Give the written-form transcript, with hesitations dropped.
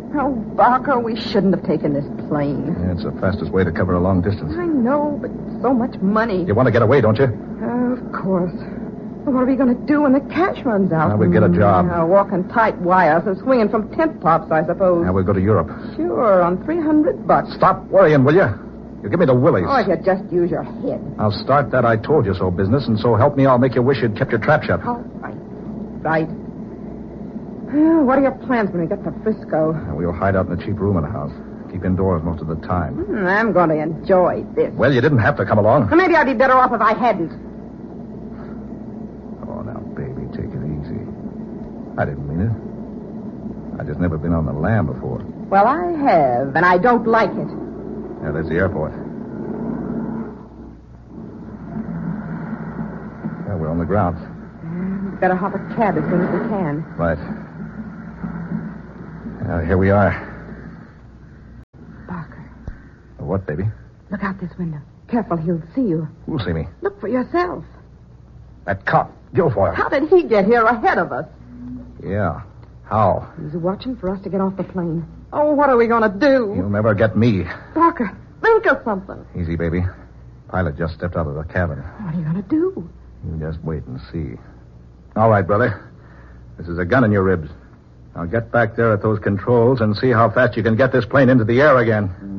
Oh, Barker, we shouldn't have taken this plane. Yeah, it's the fastest way to cover a long distance. I know, but so much money. You want to get away, don't you? Of course. Well, what are we going to do when the cash runs out? Now we'll get a job. Walking tight wires and swinging from tent tops, I suppose. Now we'll go to Europe. Sure, on $300. Stop worrying, will you? You give me the willies. Oh, if you just use your head. I'll start that I told you so business, and so help me, I'll make you wish you'd kept your trap shut. All right. Right. Well, what are your plans when we get to Frisco? We'll hide out in a cheap room in the house. Keep indoors most of the time. I'm going to enjoy this. Well, you didn't have to come along. Well, maybe I'd be better off if I hadn't. Oh, now, baby, take it easy. I didn't mean it. I just never been on the lam before. Well, I have, and I don't like it. Yeah, there's the airport. Yeah, we're on the ground. We'd better hop a cab as soon as we can. Right. Here we are. Barker. What, baby? Look out this window. Careful, he'll see you. Who'll see me? Look for yourself. That cop, Guilfoyle. How did he get here ahead of us? Yeah. How? He's watching for us to get off the plane. Oh, what are we going to do? You'll never get me. Barker, think of something. Easy, baby. Pilot just stepped out of the cabin. What are you going to do? You just wait and see. All right, brother. This is a gun in your ribs. Now get back there at those controls and see how fast you can get this plane into the air again.